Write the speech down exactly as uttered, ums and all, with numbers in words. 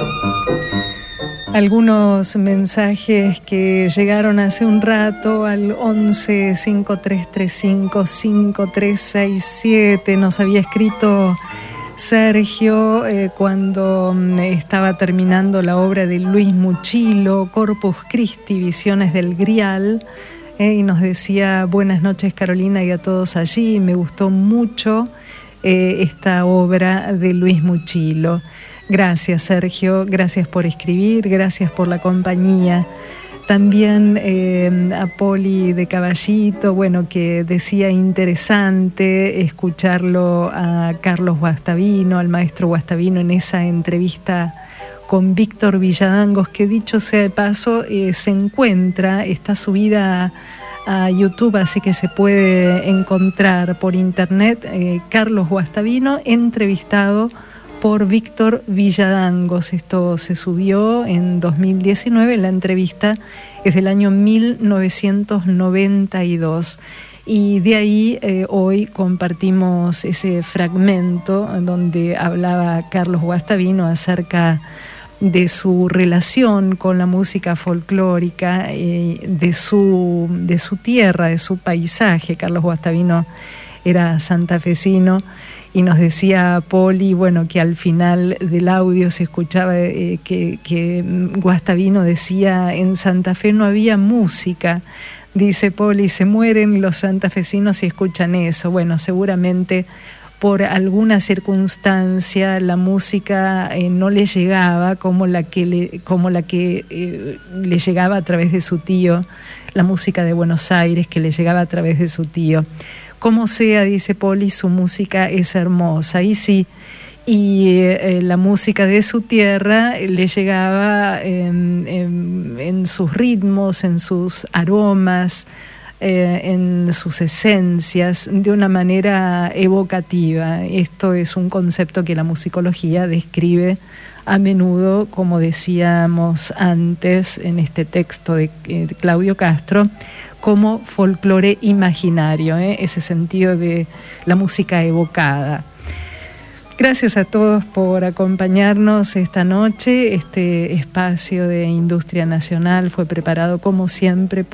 Algunos mensajes que llegaron hace un rato al once cinco tres tres cinco cinco tres seis siete. Nos había escrito Sergio eh, cuando estaba terminando la obra de Luis Muchilo, Corpus Christi, Visiones del Grial, eh, y nos decía: buenas noches Carolina y a todos allí, me gustó mucho eh, esta obra de Luis Muchilo. Gracias Sergio, gracias por escribir, gracias por la compañía. También eh, a Poli de Caballito, bueno, que decía interesante escucharlo a Carlos Guastavino, al maestro Guastavino, en esa entrevista con Víctor Villadangos, que dicho sea de paso, eh, se encuentra, está subida a, a YouTube, así que se puede encontrar por internet, eh, Carlos Guastavino entrevistado por Víctor Villadangos. Esto se subió en dos mil diecinueve, la entrevista es del año mil novecientos noventa y dos. Y de ahí eh, hoy compartimos ese fragmento donde hablaba Carlos Guastavino acerca de su relación con la música folclórica, eh, de, su, de su tierra, de su paisaje. Carlos Guastavino era santafesino. Y nos decía Poli, bueno, que al final del audio se escuchaba eh, que, que Guastavino decía: en Santa Fe no había música. Dice Poli, se mueren los santafesinos si escuchan eso. Bueno, seguramente por alguna circunstancia la música eh, no le llegaba como la que, le, como la que eh, le llegaba a través de su tío, la música de Buenos Aires que le llegaba a través de su tío. Como sea, dice Poli, su música es hermosa, y sí, y eh, la música de su tierra le llegaba en, en, en sus ritmos, en sus aromas, eh, en sus esencias, de una manera evocativa. Esto es un concepto que la musicología describe a menudo, como decíamos antes en este texto de, de Claudio Castro, como folclore imaginario, ¿eh? Ese sentido de la música evocada. Gracias a todos por acompañarnos esta noche. Este espacio de Industria Nacional fue preparado como siempre por